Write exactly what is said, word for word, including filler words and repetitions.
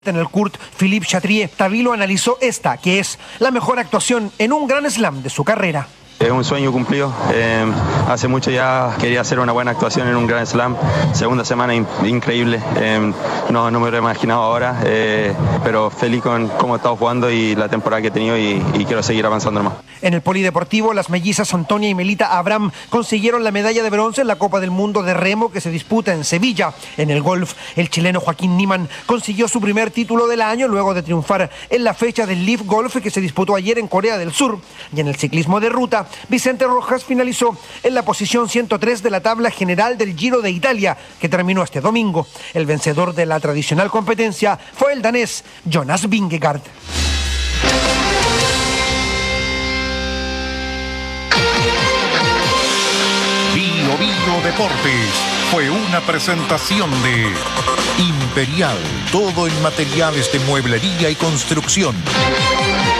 En el Kurt Philippe Chatrier, Tavilo analizó esta, que es la mejor actuación en un Grand Slam de su carrera. Es un sueño cumplido. Eh, hace mucho ya quería hacer una buena actuación en un Grand Slam. Segunda semana in increíble. Eh, no, no me lo he imaginado ahora, eh, pero feliz con cómo he estado jugando y la temporada que he tenido y, y quiero seguir avanzando más. En el polideportivo, las mellizas Antonia y Melita Abraham consiguieron la medalla de bronce en la Copa del Mundo de Remo que se disputa en Sevilla. En el golf, el chileno Joaquín Niemann consiguió su primer título del año luego de triunfar en la fecha del Leaf Golf que se disputó ayer en Corea del Sur. Y en el ciclismo de ruta, Vicente Rojas finalizó en la posición ciento tres de la tabla general del Giro de Italia, que terminó este domingo. El vencedor de la tradicional competencia fue el danés Jonas Vingegaard. Bio Bio Deportes fue una presentación de Imperial, todo en materiales de mueblería y construcción.